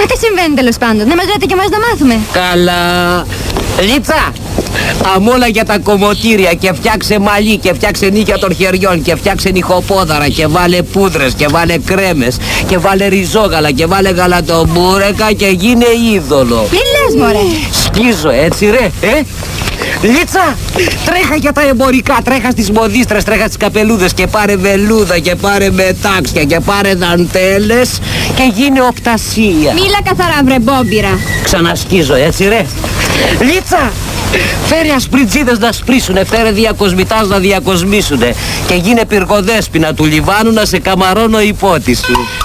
Μα τι συμβαίνει τέλος πάντων, να μας λέτε και εμάς να μάθουμε. Καλά. Λίτσα, αμόλα για τα κομμωτήρια και φτιάξε μαλλί και φτιάξε νύχια των χεριών και φτιάξε νυχοπόδαρα και βάλε πούδρες και βάλε κρέμες και βάλε ριζόγαλα και βάλε γαλατομπούρεκα και γίνε είδωλο. Τι λες μωρέ? Σκίζω έτσι ρε, Λίτσα, τρέχα για τα εμπορικά, τρέχα στις μοδίστρες, τρέχα στις καπελούδες και πάρε βελούδα και πάρε μετάξια και πάρε δαντέλες και γίνε οπτασία. Μίλα καθαρά βρε μπόμπιρα. Ξανασκίζω έτσι ρε. Λίτσα, φέρε ασπριτζίδες να σπρίσουνε, φέρε διακοσμητάς να διακοσμήσουνε και γίνε πυργοδέσποινα του Λιβάνου να σε καμαρώνω υπότη σου.